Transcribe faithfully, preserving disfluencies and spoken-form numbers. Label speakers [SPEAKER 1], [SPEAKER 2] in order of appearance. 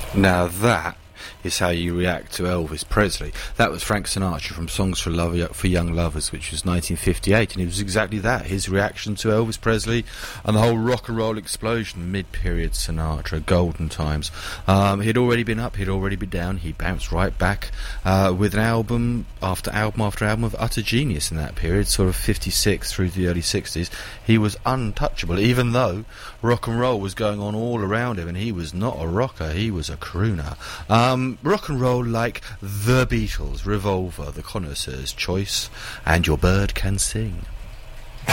[SPEAKER 1] Now that is how you react to Elvis Presley. That was Frank Sinatra from Songs for Love for Young Lovers, which was nineteen fifty-eight, and it was exactly that, his reaction to Elvis Presley and the whole rock and roll explosion, mid-period Sinatra, golden times. Um, he'd already been up, he'd already been down, he bounced right back uh, with an album after album after album of utter genius in that period, sort of fifty-six through the early sixties. He was untouchable, even though rock and roll was going on all around him, and he was not a rocker, he was a crooner. Um, rock and roll like The Beatles, Revolver, The Connoisseur's Choice, and Your Bird Can Sing.